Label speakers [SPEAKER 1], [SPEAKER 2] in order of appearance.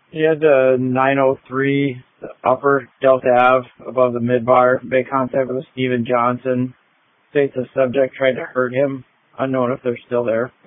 [SPEAKER 1] He had the 903 upper Delta Ave above the mid-bar. Made contact with Steven Johnson. States the subject tried to hurt him. Unknown if they're still there.